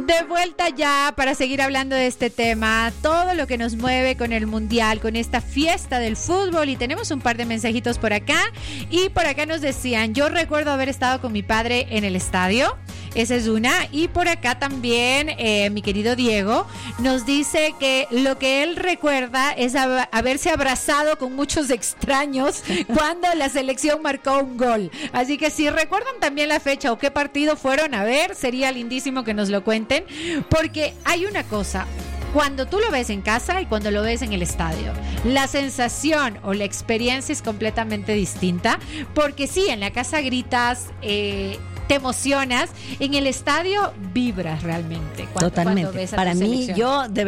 De vuelta ya para seguir hablando de este tema, todo lo que nos mueve con el Mundial, con esta fiesta del fútbol, y tenemos un par de mensajitos por acá, y por acá nos decían, yo recuerdo haber estado con mi padre en el estadio. Esa es una. Y por acá también mi querido Diego nos dice que lo que él recuerda es haberse abrazado con muchos extraños cuando la selección marcó un gol. Así que si recuerdan también la fecha o qué partido fueron a ver, sería lindísimo que nos lo cuenten, porque hay una cosa. Cuando tú lo ves en casa y cuando lo ves en el estadio, la sensación o la experiencia es completamente distinta, porque sí, en la casa gritas, te emocionas, en el estadio vibras realmente. Totalmente. Cuando ves a Para tu mí, selección. yo de